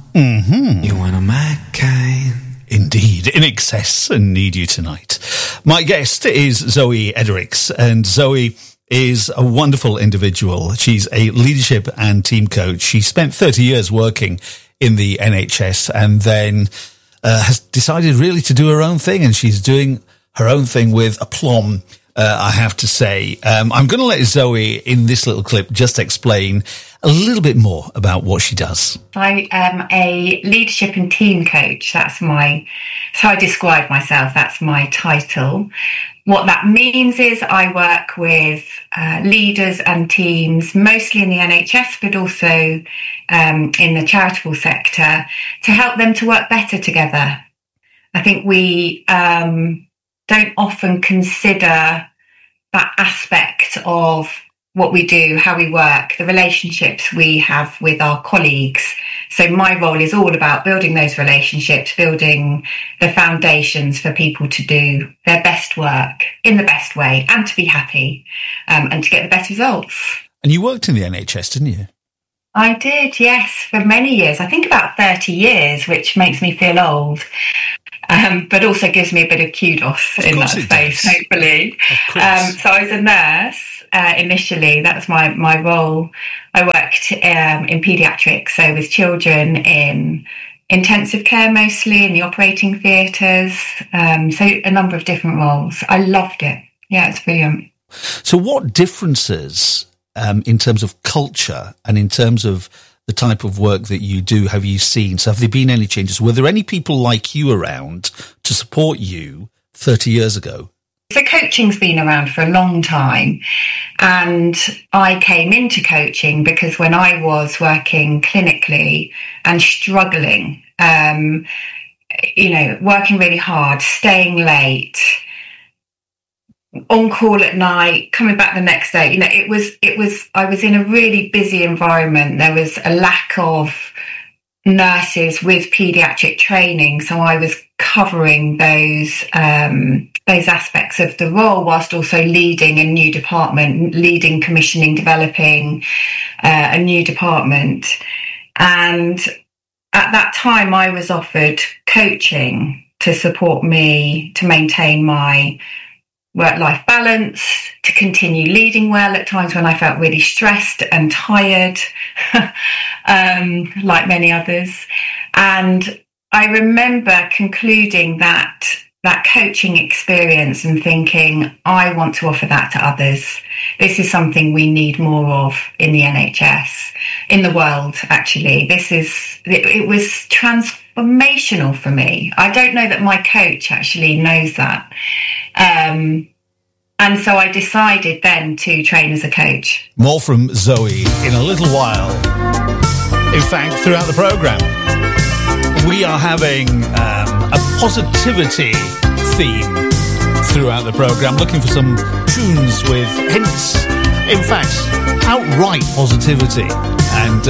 Mm-hmm. You want a my kind. Indeed, In Excess and Need You Tonight. My guest is Zoe Edericks, and Zoe is a wonderful individual. She's a leadership and team coach. She spent 30 years working in the NHS and then has decided really to do her own thing, and she's doing her own thing with aplomb, I have to say. I'm going to let Zoe, in this little clip, just explain a little bit more about what she does. I am a leadership and team coach. That's how I describe myself. That's my title. What that means is I work with leaders and teams, mostly in the NHS, but also in the charitable sector, to help them to work better together. I think we don't often consider that aspect of what we do, how we work, the relationships we have with our colleagues. So my role is all about building those relationships, building the foundations for people to do their best work in the best way and to be happy and to get the best results. And you worked in the NHS, didn't you? I did, yes, for many years. I think about 30 years, which makes me feel old. But also gives me a bit of kudos in that space, hopefully. So I was a nurse initially. That was my role. I worked in paediatrics, so with children in intensive care mostly, in the operating theatres. So a number of different roles. I loved it. Yeah, it's brilliant. So what differences in terms of culture and in terms of the type of work that you do have you seen? So have there been any changes? Were there any people like you around to support you 30 years ago? So coaching's been around for a long time, and I came into coaching because when I was working clinically and struggling, working really hard, staying late, on call at night, coming back the next day, I was in a really busy environment. There was a lack of nurses with paediatric training, so I was covering those aspects of the role whilst also leading a new department, leading, commissioning, developing a new department. And at that time I was offered coaching to support me to maintain my work-life balance, to continue leading well at times when I felt really stressed and tired, like many others. And I remember concluding that coaching experience and thinking, I want to offer that to others. This is something we need more of in the NHS, in the world, actually. It was transformational for me. I don't know that my coach actually knows that. And so I decided then to train as a coach. More from Zoe in a little while. In fact, throughout the programme, we are having a positivity theme throughout the programme, looking for some tunes with hints, in fact, outright positivity. And